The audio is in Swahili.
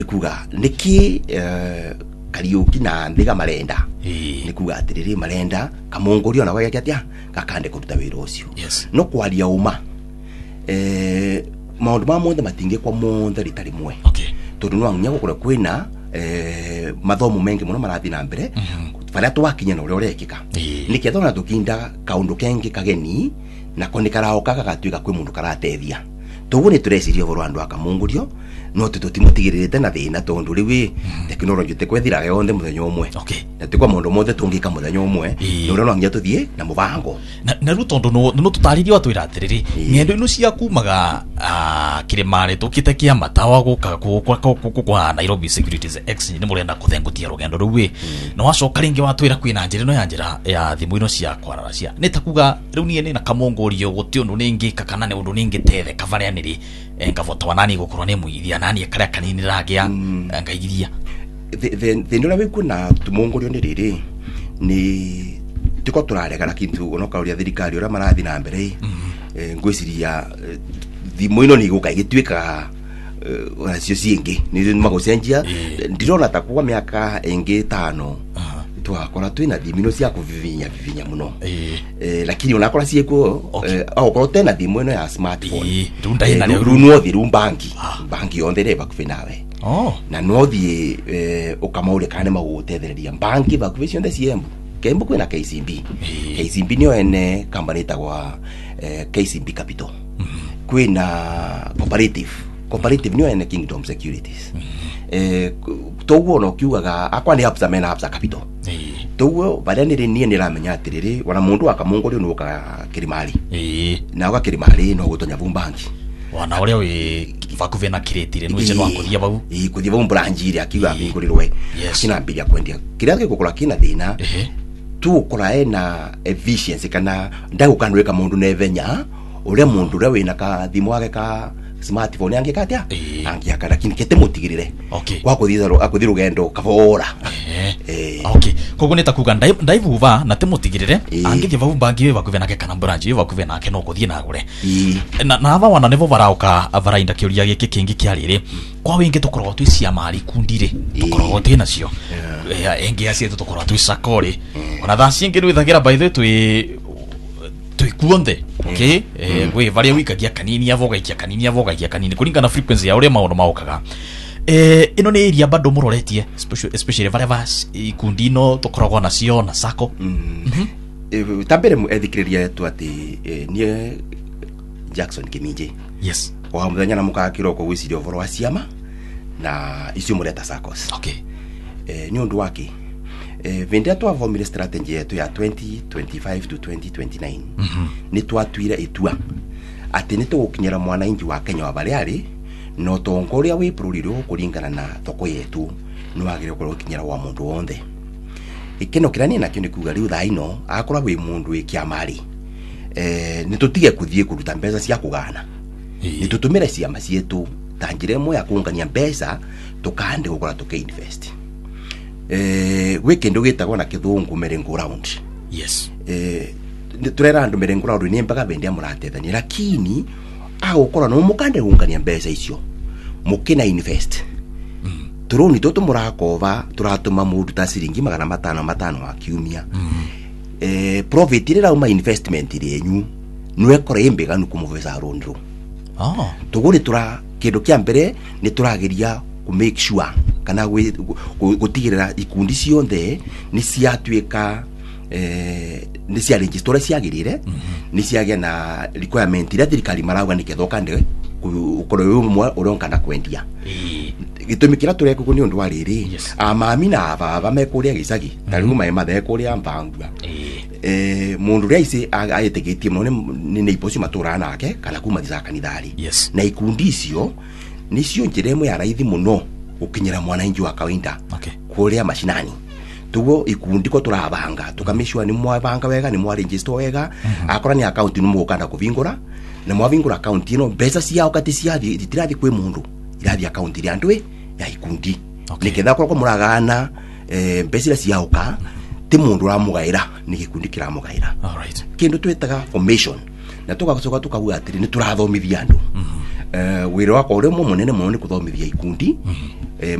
kuga niki Kariuki na ndiga marenda ni kuga atiriri marenda kamongorio na waya atia gakande kuruta wira ucio no kwaria uma maundu ma mothe matinge kwa mothe ritari mwe tondu no anya gukura kwina mathomo mengi muno marathi na mbere faria twakinya no urekika niketho na tukinda kaundu kengi kageni na konikara gatuika kwi mundu karatethia tugune tureciria boro andu akamungurio no tututimutigirite na thina tondu riwi teknology tekwethira yonde muthenya umwe na tikwa mundu mothe tungika muthenya umwe no no ngia tuthie na mubango na ru tondu no tutaririo atwira atiriri ngendo ino cia kumaga kirimari tukite kia matawa guka kwa Nairobi Securities Exchange ni murenda kuthengutia rugendo ruwi no wacoka ringi watwira kwina njira no ya njira ya thimu ino cia kwararacia nitakuga riu nie ni na kamongorio guti undu ningi kakana ne undu ningi tethe kavaria niri ngavotwa nani gukorwo ni muithia nani akaria kanini ragia ngaigiria the no lawe kuna tumongorio ni riri ni tiko turaregara kintu ono kauria thirikari ora marathi na mbere ngwiciria thimu ino ni guka igitwika cio ciingi ni magucenjia ndirona ta kwa miaka ingi 5 twakora twina thimu ino cia kuvivinya muno lakini unakora cieko au kwa tena thimu ino ya smartphone runda ina runo thiru banki yonde reba kufinawe na no thi ukamaure kane magutethereria banki bakuve cionde ciembu kembu kwina KCB nio ene company tagwa KCB Capital kwina cooperative nio ene Kingdom Securities toguo no kiugaga akwa ni hapsa mena hapsa capital toguo baria ni nie ni ramenya atiriri wana mundu akamungorio no ka kirimari na ka kirimari no gutonya banki wana uria wi vakuve na kiretire no je no akuthia bau kuthia bau branch iri akiuga bingurirwe kina mbiria kwendia kiria gikukura kina thina tu kora na efficiency kana ndagukanweka mundu nevenya uria mundu uria wina ka thimu wake ka smartphone yange katia angiaka lakini kete mutigirire kwa kuthira rugendo kabora kogo neta kuga ndaivuva na temutigirire angithia vavu bangi we vakuve nake kana branch we vakuve nake no kuthie na gure na ava wana nevo varauka avarainda kiuria giki kingi kiarire kwa wingi tukorwo twi cia mari kundire tukorwo tina cio engi acie tukorwo twi sakori ona tha cingi rwithagira by the way tuikuonde we varia wikagia kanini avogagia kanini kuringana frequency ya uria maundu maukaga ino ni area bado muroretie especially varia vas ikundino tukoragwo nacio na sako tambere mu ethikiriria tu ati nie Jackson Kiminje kwa muthenya na mukakiro ko gwiciria voro wa ciama na icio mureta sakos ni undu wake vendia tu avomire strategy yetu ya 2025 to 2029 ni twatuire itua ati ni tugukinyira mwananchi wa Kenya wa bariari no tongoria we pruriro kuringana na thoko yetu no agire ko gukinyira wa mundu wonde ikeno kirani na kyo ni kuga riu thaino akora we mundu ikiamari ni tutige kuthie kuruta mbeca cia kugana ni tutumire ciama cietu tanjire mo ya kungania mbeca tukande gukora tukiinvest weekend ugitagwo na kithungu merry-go round turera andu merry-go round ni mpaka bendia muratethania lakini agukora no mukande gungania mbeca icio mukina invest turoni toto murakova turatuma mundu ta ciringi 500 wa kiumia profit ira uma investment irenyu no ekora imbeganu kumuvesa rondro tuguri tura kindu kia mbere ni turageria ku make sure kana gutigirira ikundi cionthe ni ciatuika ni cia register ciagirire ni ciagia na requirement ira thirikari marauga ni kethoka ndi ukoro umwe uronkana kwendia gitumikira tureka kuni undu wariri amami na baba mekuria gicagi tariu mai mathe kuria mbangua mundu raisi ayetegetie muno ni ipoci matura nake kana kuma thaka nithari na ikundi icio ni cio njiremo ya raithi muno ukinyira mwananchi wa kawaida kuria mashinani tugo ikundi ko turabanga tukamishwa ni mwabanga wega ni mwa register wega akora ni account ni mugukanda kuvingura na mwavingura account ino mbeca cia okati cia thitirathi kwi mundu irathi account ri andwe ya ikundi niketha kwa muragana mbeca cia oka ti mundu ramugaira ni gikundi kiramugaira kindu twetaga formation na tugacoka tukabuga atiri ni turathomithia andu wira wakwa uria munene muno ni kuthomithia ikundi